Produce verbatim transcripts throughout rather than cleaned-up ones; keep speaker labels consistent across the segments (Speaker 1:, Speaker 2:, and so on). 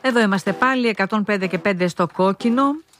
Speaker 1: Εδώ είμαστε πάλι, εκατόν πέντε και πέντε στο κόκκινο.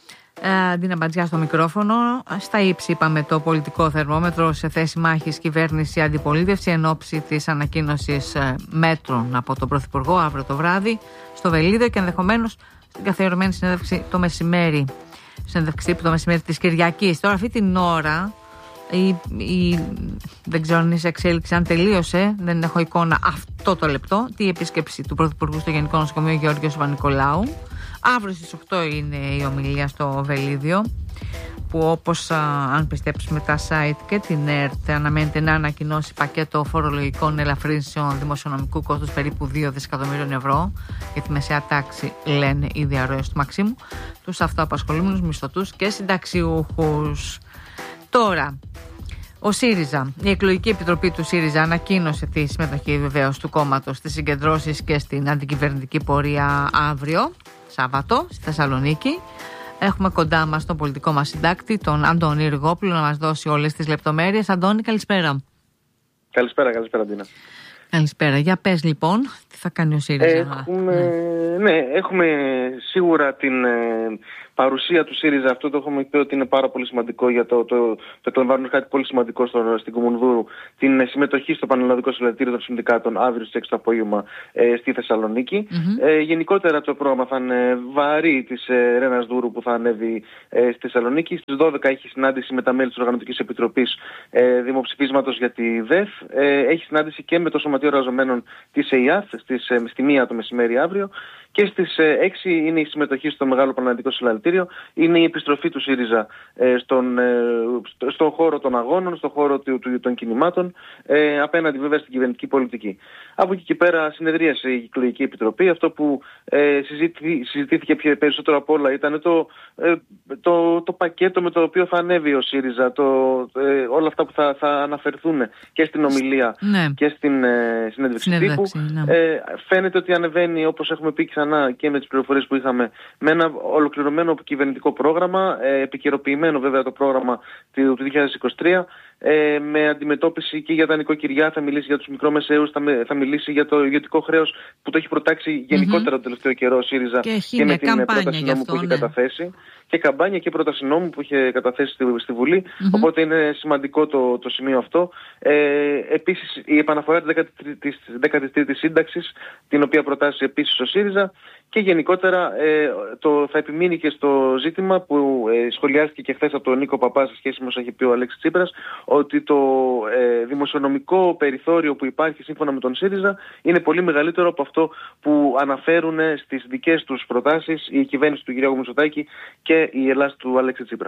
Speaker 1: Αντίνα Μπατζιά στο μικρόφωνο. Στα ύψη είπαμε το πολιτικό θερμόμετρο, σε θέση μάχης κυβέρνηση αντιπολίτευση εν ώψη της ανακοίνωσης μέτρων από τον Πρωθυπουργό αύριο το βράδυ στο Βελίδιο και ενδεχομένως στην καθιερωμένη συνέντευξη το μεσημέρι. Συνέντευξη το μεσημέρι της Κυριακής. Τώρα αυτή την ώρα η, η, δεν ξέρω αν είσαι εξέλιξη, αν τελείωσε, δεν έχω εικόνα αυτό το λεπτό, τη επίσκεψη του Πρωθυπουργού στο Γενικό Νοσοκομείο Γεώργιο Παπα-Νικολάου. Αύριο στις οκτώ είναι η ομιλία στο Βελίδιο, που όπως α, αν πιστέψουμε τα site και την ΕΡΤ αναμένεται να ανακοινώσει πακέτο φορολογικών ελαφρύνσεων δημοσιονομικού κόστους περίπου δύο δισεκατομμύριων ευρώ για τη μεσαία τάξη, λένε οι διαρροές του Μαξίμου, τους αυτοαπασχολούμενους, μισθωτούς και συνταξιούχους. Τώρα, ο ΣΥΡΙΖΑ, η εκλογική επιτροπή του ΣΥΡΙΖΑ ανακοίνωσε τη συμμετοχή βεβαίως του κόμματος στις συγκεντρώσεις και στην αντικυβερνητική πορεία αύριο, Σάββατο, στη Θεσσαλονίκη. Έχουμε κοντά μας τον πολιτικό μας συντάκτη, τον Αντώνη Ριγόπουλο, να μας δώσει όλες τις λεπτομέρειες. Αντώνη, καλησπέρα.
Speaker 2: Καλησπέρα, καλησπέρα Ντίνα.
Speaker 1: Καλησπέρα. Για πες λοιπόν, τι θα κάνει ο ΣΥΡΙΖΑ.
Speaker 2: Έχουμε, ναι. ναι, έχουμε σίγουρα την ε, παρουσία του ΣΥΡΙΖΑ. Αυτό το έχουμε πει ότι είναι πάρα πολύ σημαντικό για το, το, το εκλαμβάνουν κάτι πολύ σημαντικό στο, στην Κομμουνδούρου. Την συμμετοχή στο Πανελλαδικό Συλλαλητήριο των Συνδικάτων αύριο στις έξι το απόγευμα ε, στη Θεσσαλονίκη. Mm-hmm. Ε, γενικότερα το πρόγραμμα θα είναι βαρύ της ε, Ρένας Δούρου που θα ανέβει ε, στη Θεσσαλονίκη. Στις δώδεκα έχει συνάντηση με τα μέλη της Οργανωτικής Επιτροπής ε, Δημοψηφίσματος για τη ΔΕΘ. Ε, έχει συνάντηση και με το Σωματείο Εργαζομένων της ΕΙΑΘ στις, ε, στη μία το μεσημέρι αύριο. Και στις έξι είναι η συμμετοχή στο Μεγάλο Πανελλαδικό Συλλαλητήριο, είναι η επιστροφή του ΣΥΡΙΖΑ ε, στον, ε, στο, στον χώρο των αγώνων, στον χώρο του, του, των κινημάτων, ε, απέναντι βέβαια στην κυβερνητική πολιτική. Από εκεί και πέρα συνεδρίασε η εκλογική επιτροπή. Αυτό που ε, συζητή, συζητήθηκε πιο περισσότερο απ' όλα ήταν το, ε, το, το πακέτο με το οποίο θα ανέβει ο ΣΥΡΙΖΑ, το, ε, όλα αυτά που θα, θα αναφερθούν και στην ομιλία ναι. και στην ε, συνέντευξη τύπου. Ναι. Ε, φαίνεται ότι ανεβαίνει, όπως έχουμε πει ξανά και με τις πληροφορίες που είχαμε, με ένα ολοκληρωμένο κυβερνητικό πρόγραμμα, ε, επικαιροποιημένο βέβαια το πρόγραμμα του δύο χιλιάδες είκοσι τρία, ε, με αντιμετώπιση και για τα νοικοκυριά, θα μιλήσει για τους μικρομεσαίους, θα, θα μιλήσει για το ιδιωτικό χρέος που το έχει προτάξει γενικότερα mm-hmm. το τελευταίο καιρό ο ΣΥΡΙΖΑ και, και με την πρόταση νόμου αυτό, που έχει ναι. καταθέσει. Και καμπάνια και πρόταση νόμου που είχε καταθέσει στη, στη Βουλή. Mm-hmm. Οπότε είναι σημαντικό το, το σημείο αυτό. Ε, επίσης η επαναφορά της δέκατης τρίτης σύνταξης, την οποία προτάσει επίσης ο ΣΥΡΙΖΑ. Και γενικότερα ε, το, θα επιμείνει και στο ζήτημα που ε, σχολιάστηκε και χθες από τον Νίκο Παπά σε σχέση με όσα είχε πει ο Αλέξης Τσίπρας, ότι το ε, δημοσιονομικό περιθώριο που υπάρχει σύμφωνα με τον ΣΥΡΙΖΑ είναι πολύ μεγαλύτερο από αυτό που αναφέρουν στις δικές τους προτάσεις η κυβέρνηση του κ. Μητσοτάκη και η Ελλάδα του Αλέξη Τσίπρα.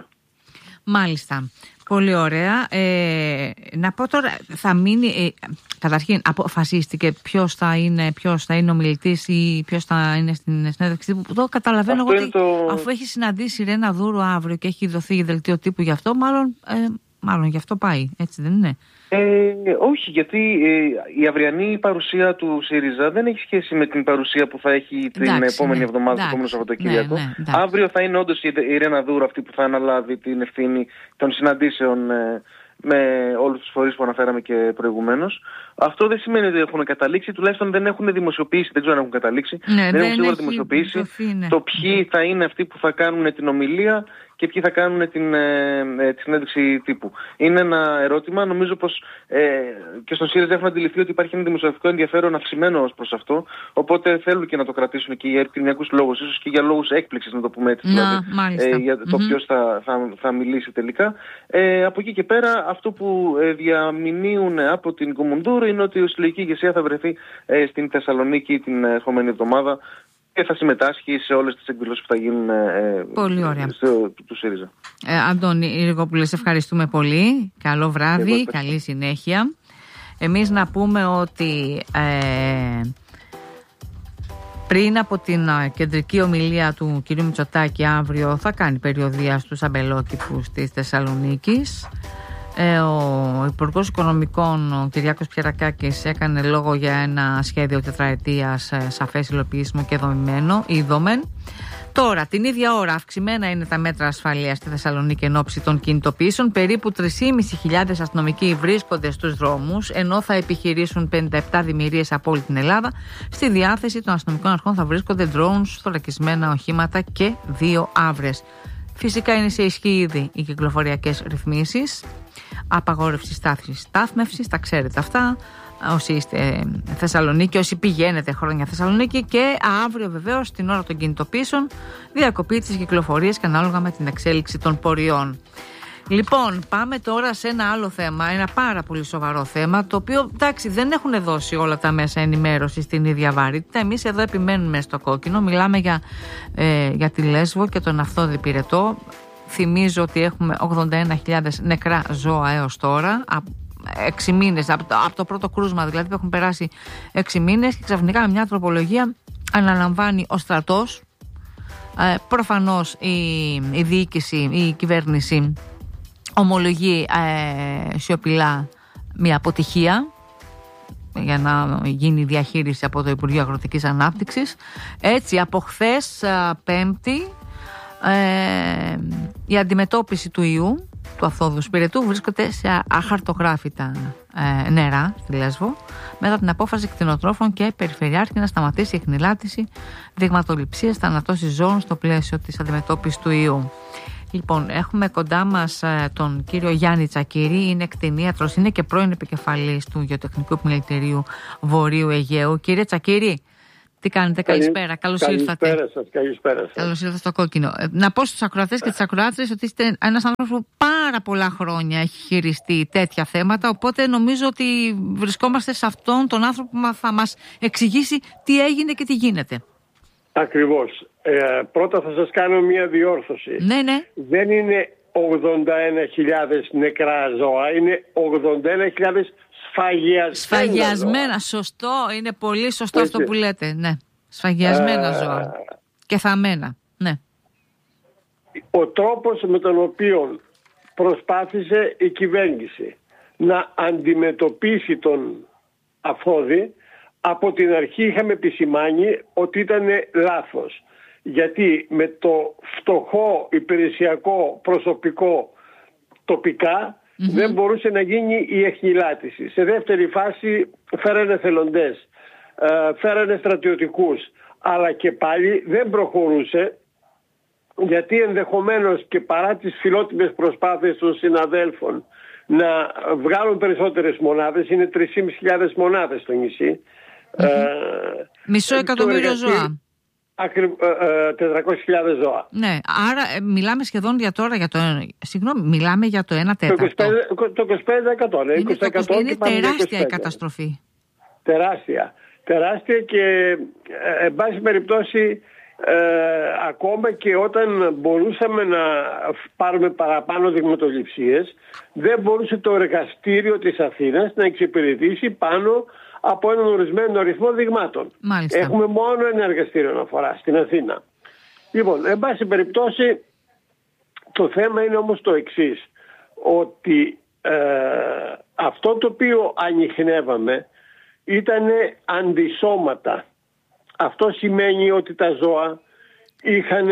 Speaker 1: Μάλιστα. Πολύ ωραία. Ε, να πω τώρα, θα μείνει, ε, καταρχήν αποφασίστηκε ποιος θα είναι, ποιος θα είναι ο μιλητής ή ποιος θα είναι στην συνέντευξη τύπου. Το καταλαβαίνω εγώ ότι το... αφού έχει συναντήσει η Ρένα Δούρου αύριο και έχει δοθεί δελτίο τύπου γι' αυτό, μάλλον, ε, μάλλον γι' αυτό πάει, έτσι δεν είναι?
Speaker 2: Ε, όχι, γιατί ε, η αυριανή παρουσία του ΣΥΡΙΖΑ δεν έχει σχέση με την παρουσία που θα έχει την εντάξει, επόμενη ναι, εβδομάδα, εντάξει, το επόμενο Σαββατοκύριακο. Ναι, ναι, αύριο θα είναι όντως η, η Ρένα Δούρου αυτή που θα αναλάβει την ευθύνη των συναντήσεων ε, με όλους τους φορείς που αναφέραμε και προηγουμένως. Αυτό δεν σημαίνει ότι έχουν καταλήξει, τουλάχιστον δεν έχουν δημοσιοποιήσει, δεν ξέρω αν έχουν καταλήξει, ναι, δεν, δεν έχουν σίγουρα δημοσιοποιήσει ναι. το ποιοι θα είναι αυτοί που θα κάνουν την ομιλία και ποιοι θα κάνουν την, ε, τη συνέντευξη τύπου. Είναι ένα ερώτημα, νομίζω πως ε, και στον ΣΥΡΙΖΑ έχουν αντιληφθεί ότι υπάρχει ένα δημοσιογραφικό ενδιαφέρον αυξημένο ως προς αυτό, οπότε θέλουν και να το κρατήσουν και για επικοινωνιακούς λόγους, ίσως και για λόγους έκπληξης, να το πούμε έτσι,
Speaker 1: να,
Speaker 2: δηλαδή, ε, για το mm-hmm. ποιος θα, θα, θα μιλήσει τελικά. Ε, από εκεί και πέρα, αυτό που ε, διαμηνύουν από την Κομμουνδούρου είναι ότι η συλλογική ηγεσία θα βρεθεί ε, στην Θεσσαλονίκη την ερχόμενη εβδομάδα και θα συμμετάσχει σε όλες τις εκδηλώσεις που θα γίνουν ε,
Speaker 1: πολύ ωραία.
Speaker 2: Στο, του, του ΣΥΡΙΖΑ.
Speaker 1: Ε, Αντώνη Ριγόπουλε, σε ευχαριστούμε πολύ. Καλό βράδυ, Εγώ, καλή συνέχεια. Εμείς να πούμε ότι ε, πριν από την κεντρική ομιλία του κ. Μητσοτάκη αύριο θα κάνει περιοδεία στους αμπελόκηπους της Θεσσαλονίκης. Ε, ο Υπουργός Οικονομικών, ο Κυριάκος Πιερακάκης, έκανε λόγο για ένα σχέδιο τετραετίας ε, σαφές, υλοποιήσιμο και δομημένο, είδομεν. Τώρα, την ίδια ώρα, αυξημένα είναι τα μέτρα ασφαλείας στη Θεσσαλονίκη εν ώψη των κινητοποιήσεων. Περίπου τρεις χιλιάδες πεντακόσιοι αστυνομικοί βρίσκονται στους δρόμους, ενώ θα επιχειρήσουν πενήντα επτά δημιουργίες από όλη την Ελλάδα. Στη διάθεση των αστυνομικών αρχών θα βρίσκονται drones, θωρακισμένα οχήματα και δύο άβρες. Φυσικά είναι σε ισχύ ήδη οι κυκλοφοριακές ρυθμίσεις. Απαγόρευση στάθμης, στάθμευσης, τα ξέρετε αυτά. Όσοι είστε Θεσσαλονίκη, όσοι πηγαίνετε χρόνια Θεσσαλονίκη, και αύριο βεβαίως την ώρα των κινητοποιήσεων διακοπή της κυκλοφορίας και ανάλογα με την εξέλιξη των πορειών. Λοιπόν, πάμε τώρα σε ένα άλλο θέμα, ένα πάρα πολύ σοβαρό θέμα, το οποίο εντάξει δεν έχουν δώσει όλα τα μέσα ενημέρωση στην ίδια βαρύτητα. Εμείς εδώ επιμένουμε στο κόκκινο, μιλάμε για, ε, για τη Λέσβο και τον Αυθόδη Πυρετό. Θυμίζω ότι έχουμε ογδόντα ένα χιλιάδες νεκρά ζώα έως τώρα. Έξι μήνες, από το, από το πρώτο κρούσμα δηλαδή, που έχουν περάσει έξι μήνες, και ξαφνικά με μια τροπολογία αναλαμβάνει ο στρατός. Ε, προφανώς η, η διοίκηση, η κυβέρνηση ομολογεί ε, σιωπηλά μια αποτυχία για να γίνει διαχείριση από το Υπουργείο Αγροτικής Ανάπτυξης. Έτσι, από χθες Πέμπτη, ε, η αντιμετώπιση του ιού του Αυθόδου Πυρετού βρίσκεται σε αχαρτογράφητα ε, νερά στη Λέσβο, μετά την απόφαση κτηνοτρόφων και περιφερειάρχη να σταματήσει η εχνηλάτιση, δειγματοληψίες, θανατώσεις ζώων στο πλαίσιο της αντιμετώπισης του ιού. Λοιπόν, έχουμε κοντά μας ε, τον κύριο Γιάννη Τσακίρη, είναι κτηνίατρος, είναι και πρώην επικεφαλής του Γεωτεχνικού Επιμελητηρίου Βορείου Αιγαίου. Κύριε Τσακίρη, τι κάνετε, καλησπέρα, καλώς ήρθατε.
Speaker 3: Καλησπέρα σας, καλησπέρα σας.
Speaker 1: Καλώς ήρθατε στο κόκκινο. Να πω στους ακροατές και τις ακροάτριες ότι είστε ένας άνθρωπος που πάρα πολλά χρόνια έχει χειριστεί τέτοια θέματα, οπότε νομίζω ότι βρισκόμαστε σε αυτόν τον άνθρωπο που θα μας εξηγήσει τι έγινε και τι γίνεται.
Speaker 3: Ακριβώς. Ε, πρώτα θα σας κάνω μια διόρθωση.
Speaker 1: Ναι, ναι.
Speaker 3: Δεν είναι ογδόντα ένα χιλιάδες νεκρά ζώα, είναι ογδόντα ένα χιλιάδες σφαγιασμένα.
Speaker 1: Σφαγιασμένα,
Speaker 3: ζώα.
Speaker 1: Σωστό, είναι πολύ σωστό
Speaker 3: Έτσι.
Speaker 1: αυτό που λέτε. Ναι. Σφαγιασμένα
Speaker 3: ε,
Speaker 1: ζώα. Και θαμμένα. Ναι.
Speaker 3: Ο τρόπος με τον οποίο προσπάθησε η κυβέρνηση να αντιμετωπίσει τον Αυθόδη, από την αρχή είχαμε επισημάνει ότι ήταν λάθος. Γιατί με το φτωχό υπηρεσιακό προσωπικό τοπικά mm-hmm. δεν μπορούσε να γίνει η εχνηλάτιση. Σε δεύτερη φάση φέρανε θελοντές, φέρανε στρατιωτικούς, αλλά και πάλι δεν προχωρούσε, γιατί ενδεχομένως και παρά τις φιλότιμες προσπάθειες των συναδέλφων να βγάλουν περισσότερες μονάδες, είναι τρεις χιλιάδες πεντακόσιες μονάδες στο νησί. Mm-hmm. Ε,
Speaker 1: Μισό εκατομμύριο ζώα.
Speaker 3: Ακρι, ε, ε, τετρακόσιες χιλιάδες ζώα.
Speaker 1: Ναι, άρα ε, μιλάμε σχεδόν για τώρα για το, συγγνώμη, μιλάμε για το ένα τέταρτο.
Speaker 3: Το είκοσι πέντε τοις εκατό. Είναι,
Speaker 1: είναι,
Speaker 3: είκοσι τοις εκατό
Speaker 1: είναι τεράστια η καταστροφή.
Speaker 3: Τεράστια. Τεράστια και ε, εν πάση περιπτώσει ε, ακόμα και όταν μπορούσαμε να πάρουμε παραπάνω δειγματοληψίες, δεν μπορούσε το εργαστήριο της Αθήνας να εξυπηρετήσει πάνω από έναν ορισμένο αριθμό δειγμάτων.
Speaker 1: Μάλιστα.
Speaker 3: Έχουμε μόνο ένα εργαστήριο αναφορά στην Αθήνα. Λοιπόν, εν πάση περιπτώσει, το θέμα είναι όμως το εξής, ότι ε, αυτό το οποίο ανιχνεύαμε ήταν αντισώματα. Αυτό σημαίνει ότι τα ζώα είχαν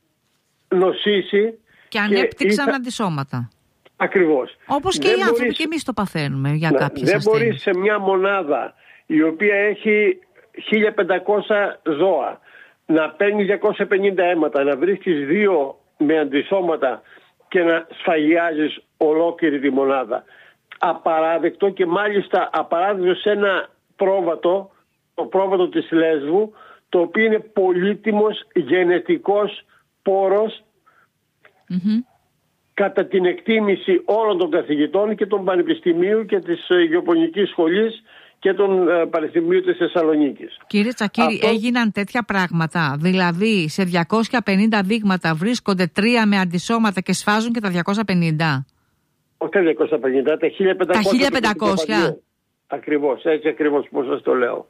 Speaker 3: νοσήσει
Speaker 1: και ανέπτυξαν
Speaker 3: είχα... αντισώματα. Ακριβώς.
Speaker 1: Όπως και δεν οι άνθρωποι μπορείς... και εμείς το παθαίνουμε για
Speaker 3: ναι,
Speaker 1: κάποιες
Speaker 3: δεν
Speaker 1: ασθένειες.
Speaker 3: μπορείς σε μια μονάδα η οποία έχει χίλια πεντακόσια ζώα να παίρνει διακόσια πενήντα αίματα, να βρίσκεις δύο με αντισώματα και να σφαγιάζεις ολόκληρη τη μονάδα. Απαράδεκτο, και μάλιστα απαράδεκτο σε ένα πρόβατο, το πρόβατο της Λέσβου, το οποίο είναι πολύτιμος γενετικός πόρος mm-hmm. κατά την εκτίμηση όλων των καθηγητών και των πανεπιστημίου και της γεωπονικής σχολής και των ε, πανεπιστημίου της Θεσσαλονίκης.
Speaker 1: Κύριε Τσακίρη, αυτό... έγιναν τέτοια πράγματα, δηλαδή σε διακόσια πενήντα δείγματα βρίσκονται τρία με αντισώματα και σφάζουν και τα διακόσια πενήντα.
Speaker 3: Όχι τα διακόσια πενήντα, τα χίλια πεντακόσια.
Speaker 1: Τα χίλια πεντακόσια.
Speaker 3: Ακριβώς, έτσι ακριβώς πώς σας το λέω.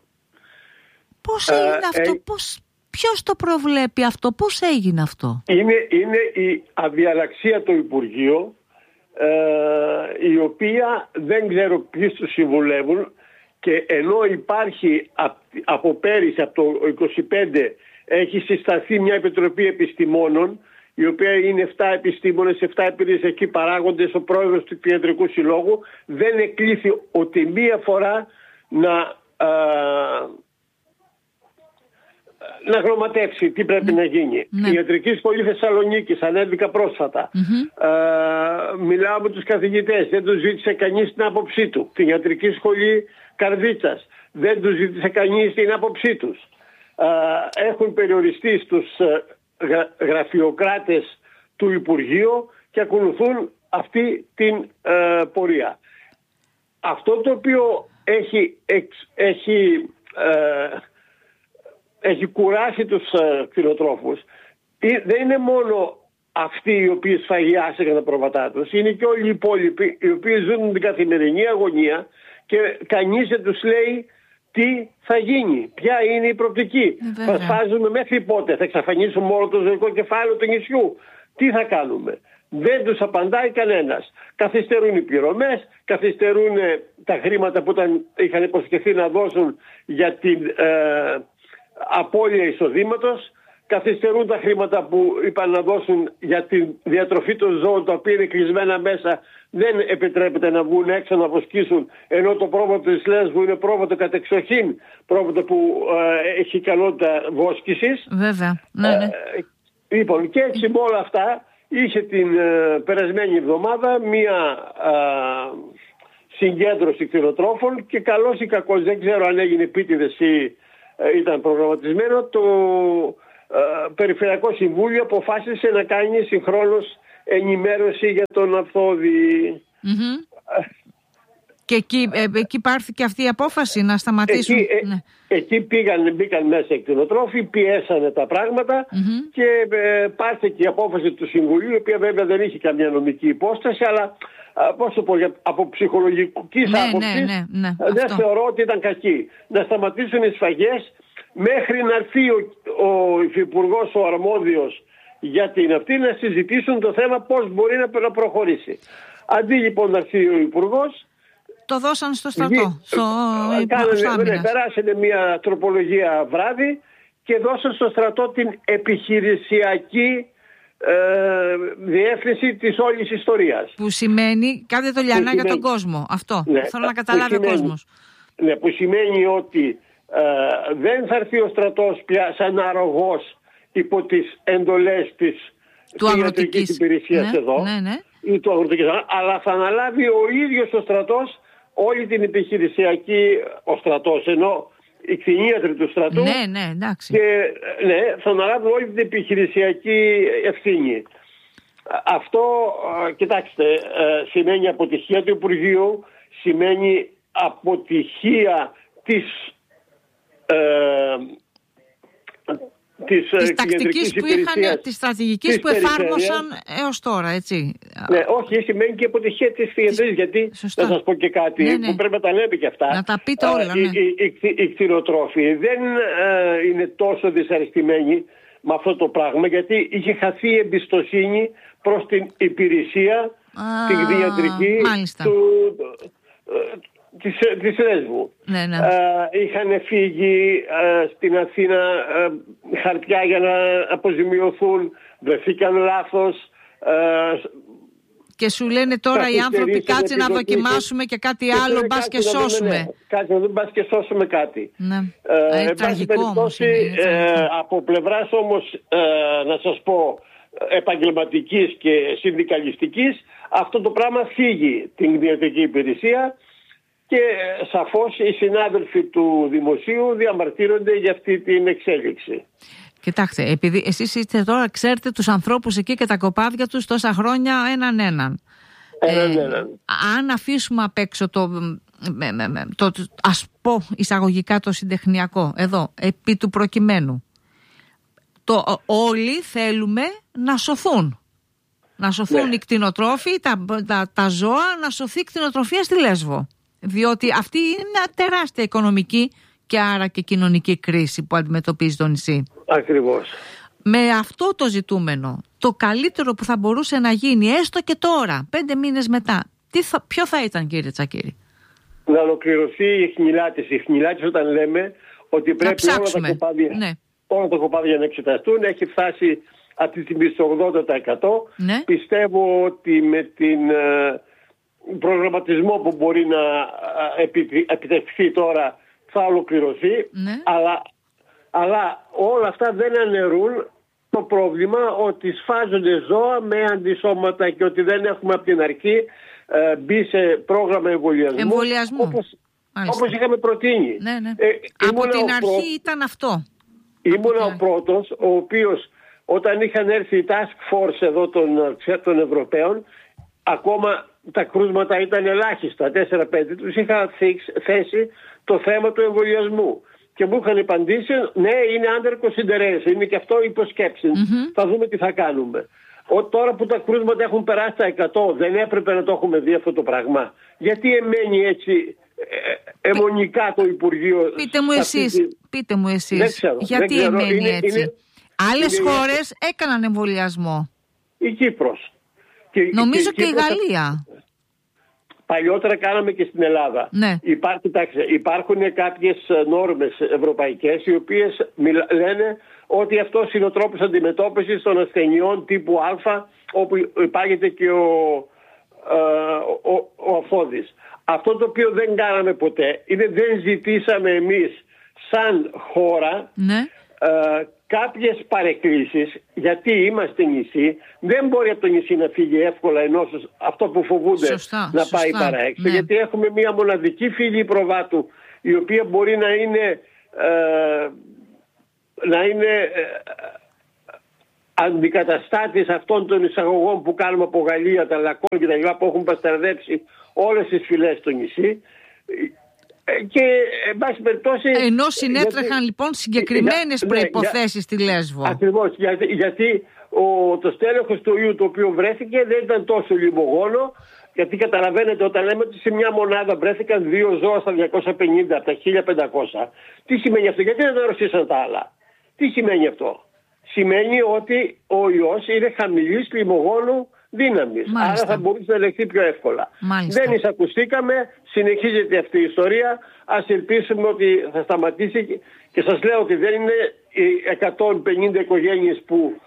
Speaker 1: Πώς έγινε ε, αυτό, ε, πώς, ποιος το προβλέπει αυτό, πώς έγινε αυτό?
Speaker 3: Είναι, είναι η αδιαλαξία του Υπουργείου, ε, η οποία δεν ξέρω ποιοι τους συμβουλεύουν, και ενώ υπάρχει από πέρυσι, από το είκοσι πέντε, έχει συσταθεί μια επιτροπή επιστημόνων, η οποία είναι επτά επιστήμονες, επτά επιρρησιακοί παράγοντες, ο πρόεδρος του Κτηνιατρικού Συλλόγου. Δεν εκλήθη ούτε μία φορά να, α, να γνωματεύσει τι πρέπει mm. να γίνει. Ναι. Η Ιατρική Σχολή Θεσσαλονίκης ανέβηκα πρόσφατα. Mm-hmm. Α, μιλάω με τους καθηγητές, δεν τους ζήτησε κανείς την άποψή του. Την Ιατρική Σχολή Καρδίτσας δεν τους ζήτησε κανείς την άποψή τους. Α, έχουν περιοριστεί στους γραφειοκράτες του Υπουργείου και ακολουθούν αυτή την ε, πορεία. Αυτό το οποίο έχει, εξ, έχει, ε, έχει κουράσει τους ε, κτηνοτρόφους δεν είναι μόνο αυτοί οι οποίοι σφαγιάσαν τα πρόβατά τους, είναι και όλοι οι υπόλοιποι οι οποίοι ζουν την καθημερινή αγωνία και κανείς δεν τους λέει τι θα γίνει, ποια είναι η προοπτική. Θα σφάζουμε μέχρι πότε, θα εξαφανίσουμε όλο το ζωικό κεφάλαιο του νησιού, τι θα κάνουμε. Δεν τους απαντάει κανένας. Καθυστερούν οι πληρωμές, καθυστερούν τα χρήματα που ήταν, είχαν υποσχεθεί να δώσουν για την ε, απώλεια εισοδήματος, καθυστερούν τα χρήματα που είπαν να δώσουν για τη διατροφή των ζώων, τα οποία είναι κλεισμένα μέσα, δεν επιτρέπεται να βγουν έξω να βοσκήσουν, ενώ το πρόβατο της Λέσβου είναι πρόβατο κατεξοχήν, πρόβατο που ε, έχει ικανότητα βόσκησης.
Speaker 1: Βέβαια, ναι, ναι.
Speaker 3: Ε, λοιπόν, και έτσι με όλα αυτά είχε την ε, περασμένη εβδομάδα μία ε, συγκέντρωση κτηνοτρόφων και καλώς ή κακώς, δεν ξέρω αν έγινε επίτηδες ή ε, ήταν προγραμματισμένο, το ε, Περιφερειακό Συμβούλιο αποφάσισε να κάνει συγχρόνως ενημέρωση για τον Αυθόδη.
Speaker 1: Mm-hmm. Και εκεί, ε, εκεί πάρθηκε αυτή η απόφαση να σταματήσουν.
Speaker 3: Εκεί, ε, ναι. εκεί πήγαν, μπήκαν μέσα οι κτηνοτρόφοι, πιέσανε τα πράγματα mm-hmm. και ε, πάρθηκε η απόφαση του Συμβουλίου, η οποία βέβαια δεν είχε καμία νομική υπόσταση, αλλά πώς το πω, από ψυχολογικής
Speaker 1: ναι,
Speaker 3: άποψης
Speaker 1: ναι, ναι, ναι,
Speaker 3: δεν
Speaker 1: αυτό.
Speaker 3: θεωρώ ότι ήταν κακή. Να σταματήσουν οι σφαγές μέχρι να έρθει ο, ο υφυπουργός, ο αρμόδιος για την αυτή, να συζητήσουν το θέμα πώς μπορεί να προχωρήσει. Αντί λοιπόν να έρθει ο υπουργός,
Speaker 1: το δώσαν στο στρατό, στο
Speaker 3: ναι, περάσανε μια τροπολογία βράδυ και δώσαν στο στρατό την επιχειρησιακή ε, διεύθυνση της όλης ιστορίας.
Speaker 1: Που σημαίνει κάντε το λιανά για τον κόσμο. Αυτό
Speaker 3: ναι,
Speaker 1: θέλω να καταλάβει ο κόσμος.
Speaker 3: Ναι, που σημαίνει ότι ε, δεν θα έρθει ο στρατός πια σαν αρρωγός υπό τις εντολές της ιατρικής υπηρεσίας, ναι, εδώ,
Speaker 1: ναι, ναι.
Speaker 3: ή του αγροτικής, αλλά θα αναλάβει ο ίδιος ο στρατός όλη την επιχειρησιακή, ο στρατός, ενώ οι κτηνίατροι του στρατού,
Speaker 1: ναι, ναι, εντάξει.
Speaker 3: Και, ναι, θα αναλάβουν όλη την επιχειρησιακή ευθύνη. Αυτό, κοιτάξτε, σημαίνει αποτυχία του Υπουργείου, σημαίνει αποτυχία της ε, της,
Speaker 1: της τακτικής που είχαν, της στρατηγικής της που εφάρμοσαν έως τώρα, έτσι.
Speaker 3: Ναι, όχι, σημαίνει και αποτυχία της ιατρικής, γιατί
Speaker 1: σωστά.
Speaker 3: θα σας πω και κάτι, ναι, ναι, που πρέπει να τα λέμε και αυτά.
Speaker 1: Να τα πείτε όλα, ναι.
Speaker 3: Οι, οι, οι, οι κτηνοτρόφοι δεν ε, είναι τόσο δυσαρεστημένοι με αυτό το πράγμα, γιατί είχε χαθεί η εμπιστοσύνη προς την υπηρεσία, Α, την κτηνιατρική του, της, της Λέσβου.
Speaker 1: Ναι, ναι.
Speaker 3: Ε, είχαν φύγει ε, στην Αθήνα ε, χαρτιά για να αποζημιωθούν, βρεθήκαν λάθος. Ε,
Speaker 1: και σου λένε τώρα οι άνθρωποι κάτσε να δοκιμάσουμε και κάτι και άλλο, μπας και σώσουμε. Ναι, ναι,
Speaker 3: κάτσε να δούμε, μπας και σώσουμε κάτι.
Speaker 1: Ναι.
Speaker 3: Ε,
Speaker 1: είναι τραγικό όμως. Είναι, είναι
Speaker 3: ε, από πλευράς όμως, ε, να σας πω, επαγγελματικής και συνδικαλιστικής, αυτό το πράγμα φύγει την ιατρική υπηρεσία. Και σαφώς οι συνάδελφοι του Δημοσίου διαμαρτύρονται για αυτή την εξέλιξη.
Speaker 1: Κοιτάξτε, επειδή εσείς είστε τώρα, ξέρετε τους ανθρώπους εκεί και τα κοπάδια τους τόσα χρόνια έναν έναν.
Speaker 3: Έναν ε, έναν.
Speaker 1: Αν αφήσουμε απ' έξω το, το, το, ας πω εισαγωγικά το συντεχνιακό, εδώ, επί του προκειμένου, το, όλοι θέλουμε να σωθούν. Να σωθούν, ναι, οι κτηνοτρόφοι, τα, τα, τα ζώα, να σωθεί η κτηνοτροφία στη Λέσβο. Διότι αυτή είναι μια τεράστια οικονομική και άρα και κοινωνική κρίση που αντιμετωπίζει το νησί.
Speaker 3: Ακριβώς.
Speaker 1: Με αυτό το ζητούμενο, το καλύτερο που θα μπορούσε να γίνει, έστω και τώρα, πέντε μήνες μετά, τι θα, ποιο θα ήταν, κύριε Τσακίρη?
Speaker 3: Να ολοκληρωθεί η χνηλάτιση. Η χνηλάτιση, όταν λέμε ότι πρέπει όλα τα κοπάδια,
Speaker 1: ναι,
Speaker 3: όλα τα κοπάδια να εξεταστούν. Έχει φτάσει αυτή τη στιγμή στο ογδόντα τοις εκατό.
Speaker 1: Ναι.
Speaker 3: Πιστεύω ότι με την ε, προγραμματισμό που μπορεί να ε, επι, επιτευχθεί τώρα θα ολοκληρωθεί.
Speaker 1: Ναι.
Speaker 3: Αλλά, αλλά όλα αυτά δεν αναιρούν το πρόβλημα ότι σφάζονται ζώα με αντισώματα και ότι δεν έχουμε από την αρχή ε, μπει σε πρόγραμμα εμβολιασμού.
Speaker 1: Εμβολιασμού.
Speaker 3: Όπως, όπως είχαμε προτείνει.
Speaker 1: Ναι, ναι.
Speaker 3: Ε,
Speaker 1: από την αρχή
Speaker 3: πρω...
Speaker 1: ήταν αυτό.
Speaker 3: Ήμουν ο πρώτος, ο οποίος όταν είχαν έρθει η Task Force εδώ των, των Ευρωπαίων, ακόμα τα κρούσματα ήταν ελάχιστα, τέσσερα πέντε, τους είχα θέσει το θέμα του εμβολιασμού. Και μου είχαν απαντήσει, ναι, είναι under consideration, είναι και αυτό υποσκέψη. Mm-hmm. Θα δούμε τι θα κάνουμε. Ο, τώρα που τα κρούσματα έχουν περάσει τα εκατό, δεν έπρεπε να το έχουμε δει αυτό το πράγμα? Γιατί εμένει έτσι ε, αιμονικά το Υπουργείο?
Speaker 1: Πείτε μου εσείς, τη... πείτε μου εσείς
Speaker 3: δεν ξέρω,
Speaker 1: γιατί
Speaker 3: δεν ξέρω.
Speaker 1: εμένει
Speaker 3: είναι,
Speaker 1: έτσι.
Speaker 3: Είναι,
Speaker 1: Άλλες
Speaker 3: είναι,
Speaker 1: χώρες έκαναν εμβολιασμό.
Speaker 3: Η Κύπρος. Και,
Speaker 1: Νομίζω και,
Speaker 3: και η
Speaker 1: Κύπρος... Γαλλία.
Speaker 3: Παλιότερα κάναμε και στην Ελλάδα.
Speaker 1: Ναι.
Speaker 3: Υπάρχει, τάξε, υπάρχουν κάποιες νόρμες ευρωπαϊκές οι οποίες μιλα, λένε ότι αυτός είναι ο τρόπος αντιμετώπισης των ασθενειών τύπου Α, όπου υπάγεται και ο, ο, ο, ο αφόδης. Αυτό το οποίο δεν κάναμε ποτέ είναι δεν ζητήσαμε εμείς σαν χώρα
Speaker 1: ναι.
Speaker 3: ε, κάποιες παρεκκλήσεις, γιατί είμαστε νησί, δεν μπορεί από το νησί να φύγει εύκολα ενός αυτό που φοβούνται
Speaker 1: σωστά,
Speaker 3: να
Speaker 1: σωστά,
Speaker 3: πάει παρά έξω,
Speaker 1: ναι.
Speaker 3: γιατί έχουμε μια μοναδική φυλή προβάτου η οποία μπορεί να είναι ε, να είναι ε, αντικαταστάτης αυτών των εισαγωγών που κάνουμε από Γαλλία, τα Λακών και τα λοιπά, που έχουν πασταρδέψει όλες τις φυλές στο νησί. Και εν πάση περιπτώσει.
Speaker 1: Ενώ συνέτρεχαν γιατί, λοιπόν συγκεκριμένες για, προϋποθέσεις ναι, στη Λέσβο.
Speaker 3: Ακριβώς. Γιατί, γιατί ο, το στέλεχος του ιού το οποίο βρέθηκε δεν ήταν τόσο λιμογόνο. Γιατί καταλαβαίνετε, όταν λέμε ότι σε μια μονάδα βρέθηκαν δύο ζώα στα διακόσια πενήντα από τα χίλια πεντακόσια, τι σημαίνει αυτό? Γιατί δεν αρρωστήσαν τα άλλα? Τι σημαίνει αυτό? Σημαίνει ότι ο ιός είναι χαμηλής λιμογόνου δύναμης. Άρα θα μπορούσε να ελεγχθεί πιο εύκολα.
Speaker 1: Μάλιστα.
Speaker 3: Δεν εισακουστήκαμε, συνεχίζεται αυτή η ιστορία. Ας ελπίσουμε ότι θα σταματήσει. Και σας λέω ότι δεν είναι οι εκατόν πενήντα οικογένειες που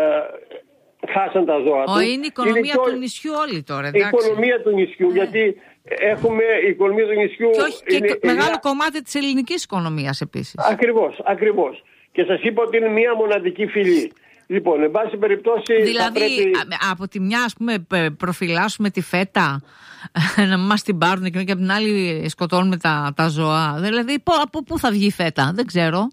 Speaker 3: ε, χάσαν τα ζώα τους.
Speaker 1: Είναι η οικονομία είναι του νησιού όλη τώρα.
Speaker 3: Η οικονομία του νησιού, yeah. γιατί έχουμε η οικονομία του νησιού.
Speaker 1: Και όχι και
Speaker 3: είναι,
Speaker 1: μεγάλο
Speaker 3: είναι...
Speaker 1: κομμάτι της ελληνικής οικονομίας επίσης.
Speaker 3: Ακριβώς, ακριβώς. Και σας είπα ότι είναι μια μοναδική φυλή. Λοιπόν, εν πάση περιπτώσει.
Speaker 1: Δηλαδή,
Speaker 3: πρέπει...
Speaker 1: από τη μια, ας πούμε, προφυλάσσουμε τη φέτα, να μας την πάρουν και από την άλλη σκοτώνουμε τα, τα ζώα. Δηλαδή, από πού θα βγει η φέτα, δεν ξέρω.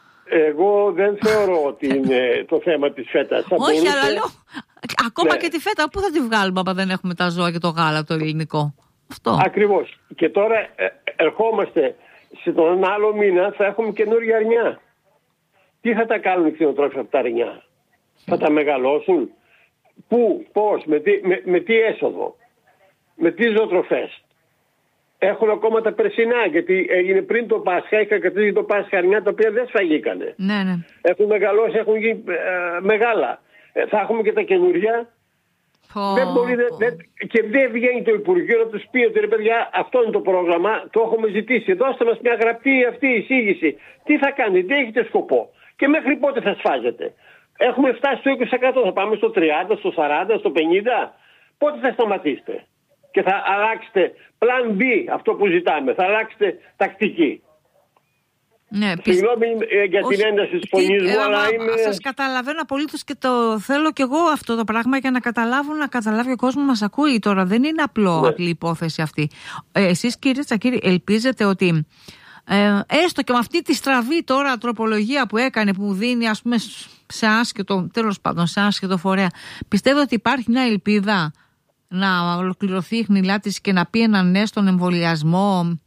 Speaker 3: Εγώ δεν θεωρώ ότι είναι το θέμα της φέτας. Θα
Speaker 1: όχι,
Speaker 3: μπορούσε...
Speaker 1: αλλά λέω, ακόμα ναι. και τη φέτα, πού θα τη βγάλουμε άμα δεν έχουμε τα ζώα και το γάλα το ελληνικό? Αυτό.
Speaker 3: Ακριβώς. Και τώρα ε, ερχόμαστε σε τον άλλο μήνα, θα έχουμε καινούργια αρνιά. Τι θα τα κάνουν οι κτηνοτρόφοι από τα αρνιά? Θα τα μεγαλώσουν? Πού, πώς, με τι, με, με τι έσοδο, με τι ζωοτροφές? Έχουν ακόμα τα περσινά, γιατί έγινε πριν το Πάσχα, είχα κατήσει το Πάσχα αρνιά τα οποία δεν σφαγήκανε.
Speaker 1: Ναι, ναι. Έχουν
Speaker 3: μεγαλώσει, έχουν γίνει ε, μεγάλα. Ε, θα έχουμε και τα καινούργια. Oh, δεν μπορεί, oh. δεν, και δεν βγαίνει το Υπουργείο να τους πει ότι ρε παιδιά, αυτό είναι το πρόγραμμα, το έχουμε ζητήσει. Δώστε μας μια γραπτή αυτή εισήγηση. Τι θα κάνετε, τι έχετε σκοπό και μέχρι πότε θα σφάζετε? Έχουμε φτάσει στο είκοσι τοις εκατό, θα πάμε στο τριάντα τοις εκατό, στο σαράντα τοις εκατό, στο πενήντα τοις εκατό. Πότε θα σταματήσετε και θα αλλάξετε plan B, αυτό που ζητάμε, θα αλλάξετε τακτική?
Speaker 1: Ναι,
Speaker 3: Συγγνώμη για την ένταση της φωνής μου, αλλά είμαι...
Speaker 1: Σας καταλαβαίνω απολύτως και το θέλω κι εγώ αυτό το πράγμα για να καταλάβουν, να καταλάβει ο κόσμος μας ακούει τώρα. Δεν είναι απλό, ναι. απλή υπόθεση αυτή. Ε, εσείς κύριε Τσακίρη, ελπίζετε ότι ε, έστω και με αυτή τη στραβή τώρα τροπολογία που έκανε, που δίνει ας πούμε σε άσχετο, τέλος πάντων σε άσχετο φορέα, πιστεύετε ότι υπάρχει μια ελπίδα να ολοκληρωθεί η χνηλά της και να πει ένα ναι στον εμβολιασμό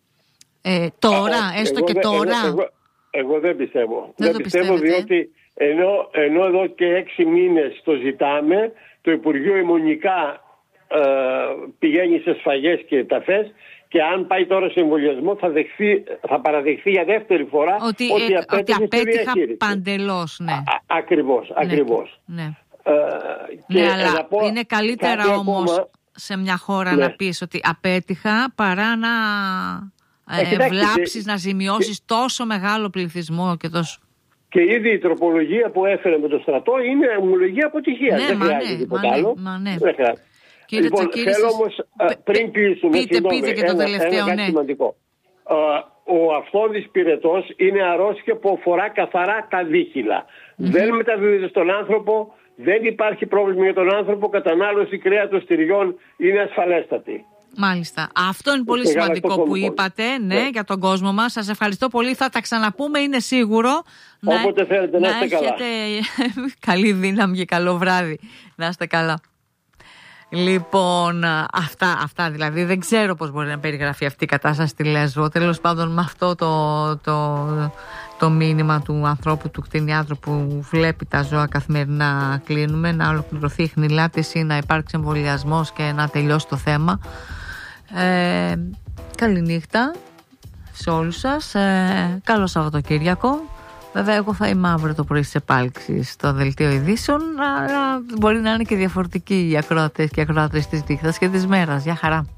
Speaker 1: ε, τώρα, Α, έστω
Speaker 3: εγώ,
Speaker 1: και τώρα?
Speaker 3: Εγώ, εγώ, εγώ δεν πιστεύω.
Speaker 1: Δεν,
Speaker 3: δεν πιστεύω πιστεύετε. Διότι ενώ, ενώ εδώ και έξι μήνες το ζητάμε, το Υπουργείο Αιμονικά ε, πηγαίνει σε σφαγές και ταφές, και αν πάει τώρα σε εμβολιασμό θα, δεχθεί, θα παραδεχθεί για δεύτερη φορά
Speaker 1: ότι,
Speaker 3: ότι,
Speaker 1: ε,
Speaker 3: ότι
Speaker 1: απέτυχα παντελώς. Ναι.
Speaker 3: Α, ακριβώς, ακριβώς.
Speaker 1: Ναι, ναι.
Speaker 3: Ε, και
Speaker 1: ναι αλλά πω, είναι καλύτερα όμως ακόμα, σε μια χώρα ναι. να πεις ότι απέτυχα παρά να ε, ε, βλάψεις, να ζημιώσεις και, τόσο μεγάλο πληθυσμό και τόσο...
Speaker 3: Και ήδη η τροπολογία που έφερε με το στρατό είναι ομολογία αποτυχία.
Speaker 1: Ναι,
Speaker 3: δεν
Speaker 1: μα
Speaker 3: χρειάζεται
Speaker 1: ναι,
Speaker 3: τίποτα
Speaker 1: μα
Speaker 3: άλλο.
Speaker 1: Ναι, μα ναι.
Speaker 3: Δεν χρειάζεται.
Speaker 1: Κύριε
Speaker 3: λοιπόν,
Speaker 1: Τσακίρη,
Speaker 3: θέλω
Speaker 1: σας...
Speaker 3: όμως πριν κλείσουμε,
Speaker 1: πείτε,
Speaker 3: συγγνώμη,
Speaker 1: πείτε και το
Speaker 3: ένα,
Speaker 1: τελευταίο,
Speaker 3: ένα κάτι
Speaker 1: ναι.
Speaker 3: σημαντικό. Ο αυθόδης πυρετός είναι αρρώστια που αφορά καθαρά τα δίχυλα. Mm-hmm. Δεν μεταδίδεται στον άνθρωπο, δεν υπάρχει πρόβλημα για τον άνθρωπο, κατανάλωση κρέατος τυριών είναι ασφαλέστατη.
Speaker 1: Μάλιστα. Αυτό είναι πολύ σημαντικό που είπατε, ναι, ναι, για τον κόσμο μας. Σας ευχαριστώ πολύ. Θα τα ξαναπούμε, είναι σίγουρο.
Speaker 3: Όποτε να, θέλετε, να, να είστε
Speaker 1: έχετε
Speaker 3: καλά.
Speaker 1: καλή δύναμη και καλό βράδυ. Να είστε καλά. Λοιπόν, αυτά, αυτά δηλαδή. Δεν ξέρω πώς μπορεί να περιγραφεί αυτή η κατάσταση στη Λέσβο. Τέλος πάντων, με αυτό το, το, το μήνυμα του ανθρώπου, του κτηνιάτρου που βλέπει τα ζώα καθημερινά να κλείνουμε, να ολοκληρωθεί η χνηλάτιση, να υπάρξει εμβολιασμός και να τελειώσει το θέμα. Ε, καληνύχτα σε όλους σας. Ε, καλό Σαββατοκύριακο. Βέβαια, εγώ θα είμαι αύριο το πρωί στις επάλξεις στο δελτίο ειδήσεων, αλλά μπορεί να είναι και διαφορετικοί οι ακροατές και ακροατές της νύχτας και της μέρας. Γεια χαρά.